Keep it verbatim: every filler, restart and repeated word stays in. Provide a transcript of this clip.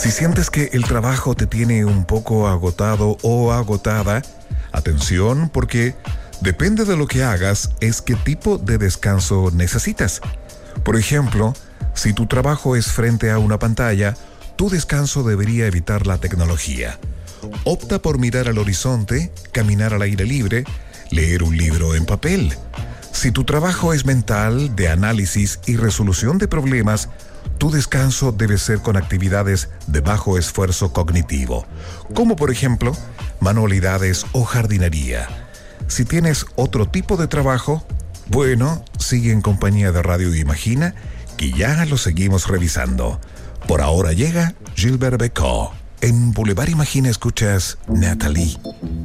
Si sientes que el trabajo te tiene un poco agotado o agotada, atención, porque depende de lo que hagas es qué tipo de descanso necesitas. Por ejemplo, si tu trabajo es frente a una pantalla, tu descanso debería evitar la tecnología. Opta por mirar al horizonte, caminar al aire libre, leer un libro en papel. Si tu trabajo es mental, de análisis y resolución de problemas, tu descanso debe ser con actividades de bajo esfuerzo cognitivo, como por ejemplo, manualidades o jardinería. Si tienes otro tipo de trabajo, bueno, sigue en compañía de Radio Imagina, que ya lo seguimos revisando. Por ahora llega Gilbert Bécaud. En Boulevard Imagina escuchas Natalie.